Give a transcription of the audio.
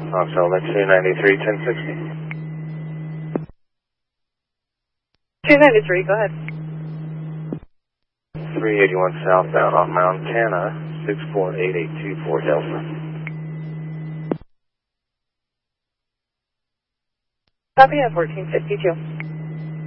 Knoxville, Lexington 93, 1060. 293, go ahead. 381 southbound on Montana, 648824 Delta. Copy at 1452.